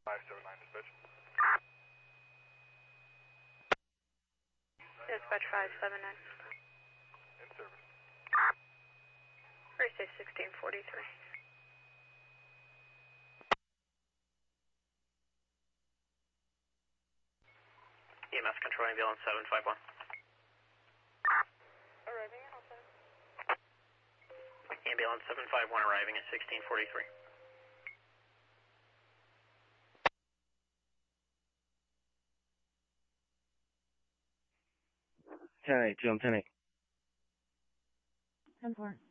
579 dispatch. Dispatch 579. In service. Thursday 1643. EMS control ambulance 751. Arriving at Alton. Ambulance 751 arriving at 1643. Ten eight, 2 on 10 8. 10-4.